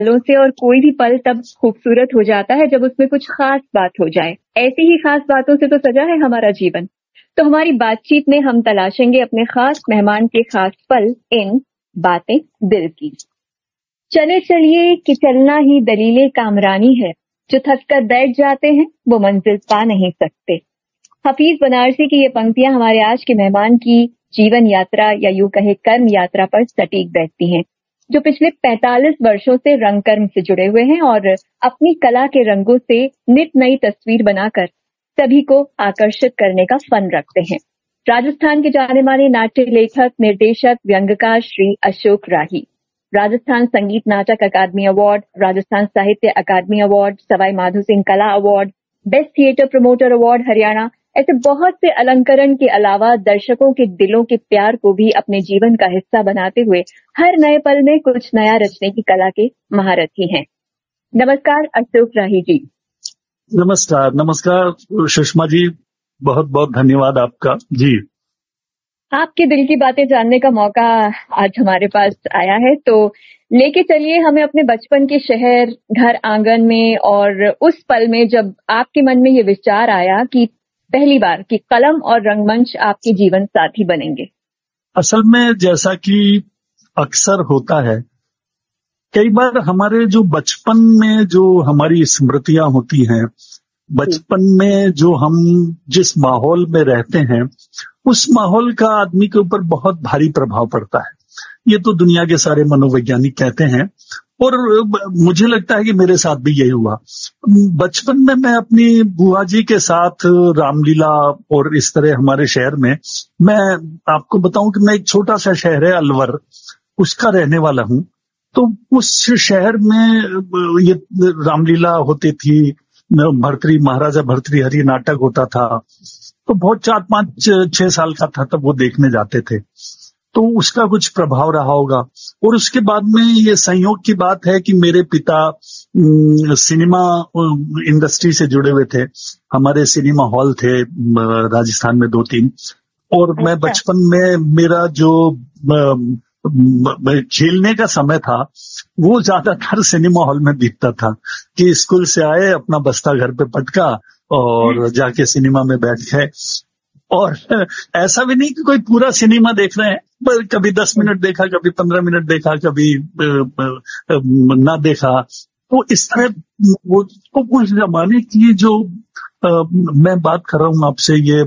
पलों से, और कोई भी पल तब खूबसूरत हो जाता है जब उसमें कुछ खास बात हो जाए। ऐसी ही खास बातों से तो सजा है हमारा जीवन। तो हमारी बातचीत में हम तलाशेंगे अपने खास मेहमान के खास पल, इन बातें दिल की। चले चलिए कि चलना ही दलीले कामरानी है, जो थक कर बैठ जाते हैं वो मंजिल पा नहीं सकते। हफीज बनारसी की ये पंक्तियां हमारे आज के मेहमान की जीवन यात्रा या यूं कहे कर्म यात्रा पर सटीक बैठती हैं, जो पिछले 45 वर्षों से रंग कर्म से जुड़े हुए हैं और अपनी कला के रंगों से नित नई तस्वीर बनाकर सभी को आकर्षित करने का फन रखते हैं। राजस्थान के जाने माने नाट्य लेखक, निर्देशक, व्यंग्यकार श्री अशोक राही। राजस्थान संगीत नाटक अकादमी अवार्ड, राजस्थान साहित्य अकादमी अवार्ड, सवाई माधो सिंह कला award, best theatre promoter award Haryana, ऐसे बहुत से अलंकरण के अलावा दर्शकों के दिलों के प्यार को भी अपने जीवन का हिस्सा बनाते हुए हर नए पल में कुछ नया रचने की कला के महारथी हैं। नमस्कार अशोक राही जी। नमस्कार। नमस्कार सुषमा जी, बहुत बहुत धन्यवाद आपका जी। आपके दिल की बातें जानने का मौका आज हमारे पास आया है, तो लेके चलिए हमें अपने बचपन के शहर, घर आंगन में, और उस पल में जब आपके मन में ये विचार आया कि पहली बार कि कलम और रंगमंच आपके जीवन साथी बनेंगे। असल में जैसा कि अक्सर होता है, कई बार हमारे जो बचपन में जो हमारी स्मृतियां होती हैं, बचपन में जो हम जिस माहौल में रहते हैं, उस माहौल का आदमी के ऊपर बहुत भारी प्रभाव पड़ता है। ये तो दुनिया के सारे मनोवैज्ञानिक कहते हैं, और मुझे लगता है कि मेरे साथ भी यही हुआ। बचपन में मैं अपनी बुआ जी के साथ रामलीला और इस तरह हमारे शहर में, मैं आपको बताऊं कि मैं एक छोटा सा शहर है अलवर, उसका रहने वाला हूं। तो उस शहर में ये रामलीला होती थी, महाराजा भर्तृहरि नाटक होता था। तो बहुत 4-5-6 साल का था तब वो देखने जाते थे, तो उसका कुछ प्रभाव रहा होगा। और उसके बाद में ये संयोग की बात है कि मेरे पिता सिनेमा इंडस्ट्री से जुड़े हुए थे। हमारे सिनेमा हॉल थे राजस्थान में 2-3, और मैं बचपन में मेरा जो खेलने का समय था वो ज्यादातर सिनेमा हॉल में बीतता था, कि स्कूल से आए, अपना बस्ता घर पे पटका और जाके सिनेमा में बैठ गए। और ऐसा भी नहीं कि कोई पूरा सिनेमा देख रहे हैं, पर कभी 10 मिनट देखा, कभी 15 मिनट देखा, कभी ना देखा। तो इस तरह वो तो उस जमाने की जो मैं बात कर रहा हूँ आपसे, ये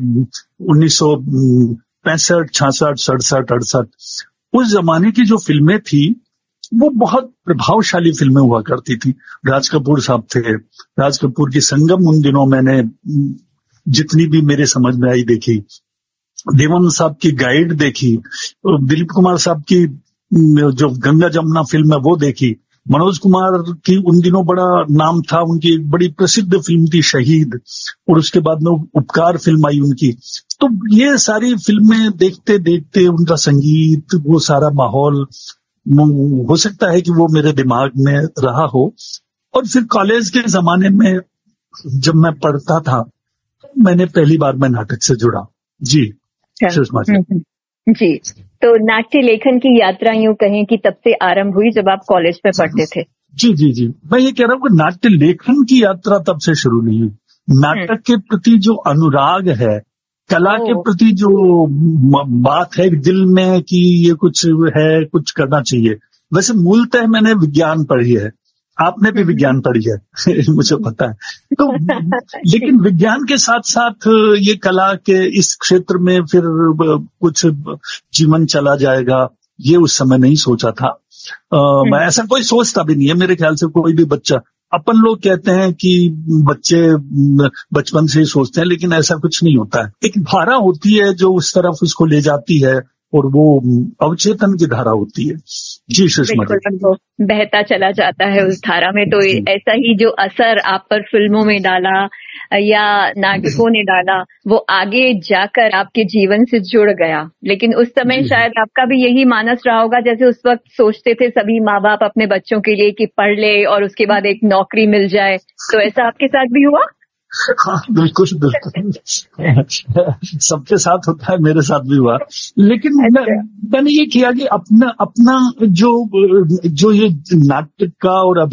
1965, 66, 67, 68, उस जमाने की जो फिल्में थी वो बहुत प्रभावशाली फिल्में हुआ करती थी। राज कपूर साहब थे, राज कपूर की संगम उन दिनों मैंने जितनी भी मेरे समझ में आई देखी, देवानंद साहब की गाइड देखी, दिलीप कुमार साहब की जो गंगा जमुना फिल्म है वो देखी, मनोज कुमार की उन दिनों बड़ा नाम था, उनकी एक बड़ी प्रसिद्ध फिल्म थी शहीद, और उसके बाद में उपकार फिल्म आई उनकी। तो ये सारी फिल्में देखते देखते उनका संगीत, वो सारा माहौल, हो सकता है कि वो मेरे दिमाग में रहा हो। और फिर कॉलेज के जमाने में जब मैं पढ़ता था, मैंने पहली बार मैं नाटक से जुड़ा। जी सुषमा जी, तो नाट्य लेखन की यात्रा यूं कहें कि तब से आरंभ हुई जब आप कॉलेज में पढ़ते थे। जी, मैं ये कह रहा हूँ कि नाट्य लेखन की यात्रा तब से शुरू नहीं हुई। नाटक के प्रति जो अनुराग है, कला के प्रति जो बात है दिल में कि ये कुछ है, कुछ करना चाहिए। वैसे मूलतः मैंने विज्ञान पढ़ी है, आपने भी विज्ञान पढ़ी है मुझे पता है। तो लेकिन विज्ञान के साथ साथ ये कला के इस क्षेत्र में फिर कुछ जीवन चला जाएगा, ये उस समय नहीं सोचा था। मैं ऐसा कोई सोचता भी नहीं है, मेरे ख्याल से कोई भी बच्चा। अपन लोग कहते हैं कि बच्चे बचपन से ही सोचते हैं, लेकिन ऐसा कुछ नहीं होता है। एक धारा होती है जो उस तरफ उसको ले जाती है, और वो अवचेतन की धारा होती है। जी सुषमा जी, वो बहता चला जाता है उस धारा में। तो ऐसा ही जो असर आप पर फिल्मों में डाला या नाटकों ने डाला, वो आगे जाकर आपके जीवन से जुड़ गया। लेकिन उस समय शायद आपका भी यही मानस रहा होगा, जैसे उस वक्त सोचते थे सभी माँ बाप अपने बच्चों के लिए कि पढ़ ले और उसके बाद एक नौकरी मिल जाए। तो ऐसा आपके साथ भी हुआ? हाँ, बिल्कुल बिल्कुल। सबके साथ होता है, मेरे साथ भी हुआ। लेकिन मैंने ये किया कि अपना अपना जो ये नाटक का और